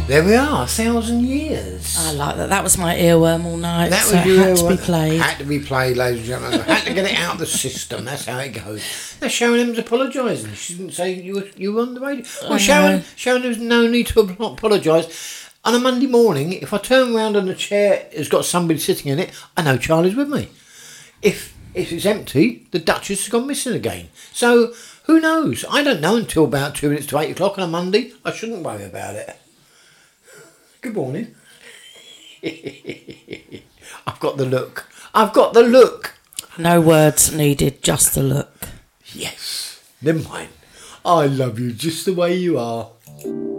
There we are, 1,000 years. I like that. That was my earworm all night. That so was it your had to be earworm. played. Had to be played, ladies and gentlemen. Had to get it out of the system. That's how it goes. Now Sharon M's apologising. She didn't say you were on the radio. Well, Sharon, there's no need to apologise. On a Monday morning, if I turn around and the chair has got somebody sitting in it, I know Charlie's with me. If it's empty, the Duchess has gone missing again. So, who knows? I don't know until about 2 minutes to 8 o'clock on a Monday. I shouldn't worry about it. Good morning. I've got the look. No words needed, just the look. Yes. Never mind. I love you just the way you are.